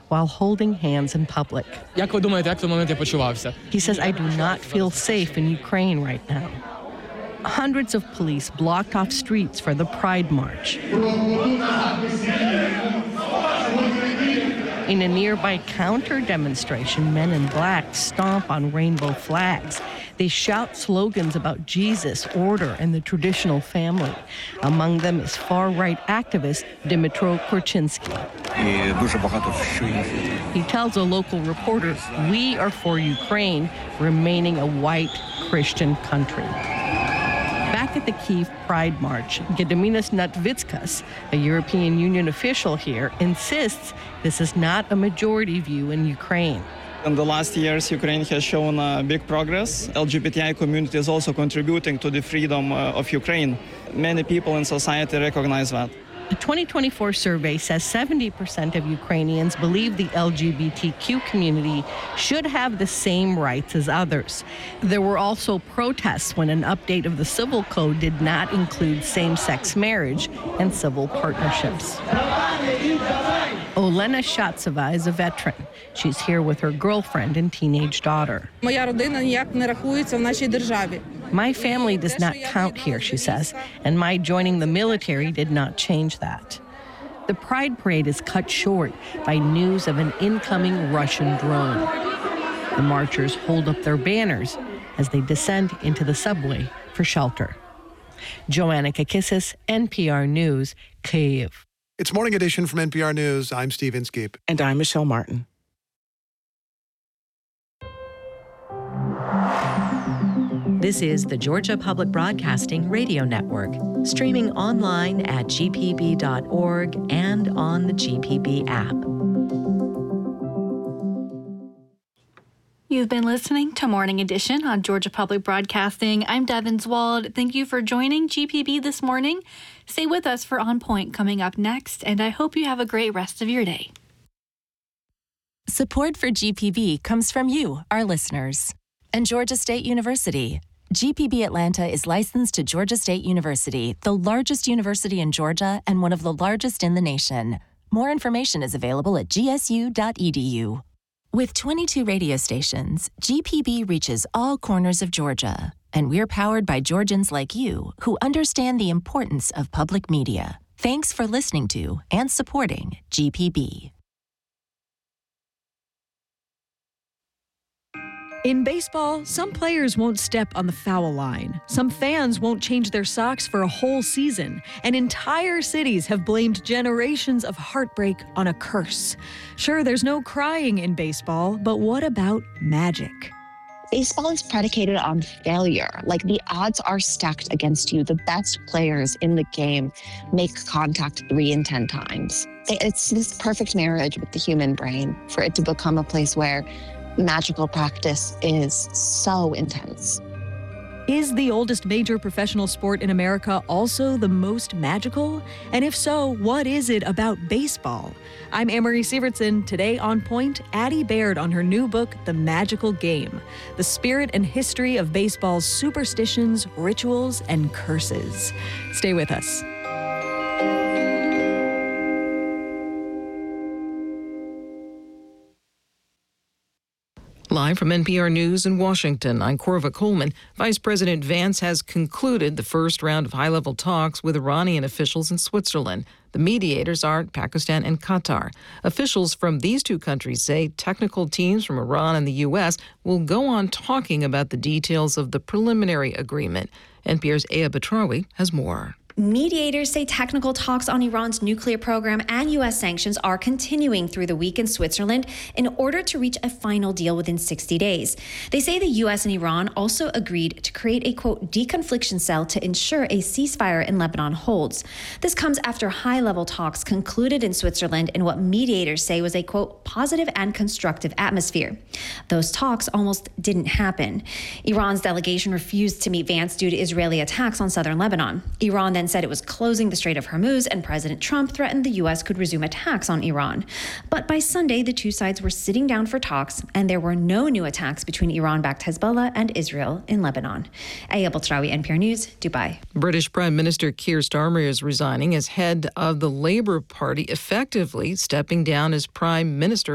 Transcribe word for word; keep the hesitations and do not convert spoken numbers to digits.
while holding hands in public. Як ви думаєте, як в той момент я почувався? He says, I do not feel safe in Ukraine right now. Hundreds of police blocked off streets for the Pride March. In a nearby counter-demonstration, men in black stomp on rainbow flags. They shout slogans about Jesus, order, and the traditional family. Among them is far-right activist Dmytro Korchinsky. He tells a local reporter, we are for Ukraine remaining a white Christian country. Back at the Kyiv Pride March, Gediminas Natvitskas, a European Union official here, insists this is not a majority view in Ukraine. In the last years, Ukraine has shown uh, big progress. L G B T I community is also contributing to the freedom uh, of Ukraine. Many people in society recognize that. A twenty twenty-four survey says seventy percent of Ukrainians believe the L G B T Q community should have the same rights as others. There were also protests when an update of the civil code did not include same-sex marriage and civil partnerships. Olena Shatsova is a veteran. She's here with her girlfriend and teenage daughter. Моя родина ніяк не рахується в нашій державі. My family does not count here, she says, and my joining the military did not change that. The Pride Parade is cut short by news of an incoming Russian drone. The marchers hold up their banners as they descend into the subway for shelter. Joanna Kakissis, N P R News, Kyiv. It's Morning Edition from N P R News. I'm Steve Inskeep. And I'm Michelle Martin. This is the Georgia Public Broadcasting Radio Network, streaming online at g p b dot org and on the G P B app. You've been listening to Morning Edition on Georgia Public Broadcasting. I'm Devin Zwald. Thank you for joining G P B this morning. Stay with us for On Point coming up next, and I hope you have a great rest of your day. Support for G P B comes from you, our listeners, and Georgia State University. G P B Atlanta is licensed to Georgia State University, the largest university in Georgia and one of the largest in the nation. More information is available at g s u dot e d u. With twenty-two radio stations, G P B reaches all corners of Georgia, and we're powered by Georgians like you who understand the importance of public media. Thanks for listening to and supporting G P B. In baseball, some players won't step on the foul line. Some fans won't change their socks for a whole season. And entire cities have blamed generations of heartbreak on a curse. Sure, there's no crying in baseball, but what about magic? Baseball is predicated on failure. Like, the odds are stacked against you. The best players in the game make contact three in ten times. It's this perfect marriage with the human brain for it to become a place where magical practice is so intense. Is the oldest major professional sport in America also the most magical? And if so, what is it about baseball? I'm Amory Sievertson. Today on Point, Addie Baird on her new book, The Magical Game, the spirit and history of baseball's superstitions, rituals, and curses. Stay with us. Live from N P R News in Washington, I'm Corva Coleman. Vice President Vance has concluded the first round of high-level talks with Iranian officials in Switzerland. The mediators are Pakistan and Qatar. Officials from these two countries say technical teams from Iran and the U S will go on talking about the details of the preliminary agreement. N P R's Aya Batrawi has more. Mediators say technical talks on Iran's nuclear program and U S sanctions are continuing through the week in Switzerland in order to reach a final deal within sixty days. They say the U S and Iran also agreed to create a, quote, deconfliction cell to ensure a ceasefire in Lebanon holds. This comes after high-level talks concluded in Switzerland in what mediators say was a, quote, positive and constructive atmosphere. Those talks almost didn't happen. Iran's delegation refused to meet Vance due to Israeli attacks on southern Lebanon. Iran then said it was closing the Strait of Hormuz, and President Trump threatened the U S could resume attacks on Iran. But by Sunday, the two sides were sitting down for talks, and there were no new attacks between Iran-backed Hezbollah and Israel in Lebanon. Aya Batrawi, N P R News, Dubai. British Prime Minister Keir Starmer is resigning as head of the Labour Party, effectively stepping down as Prime Minister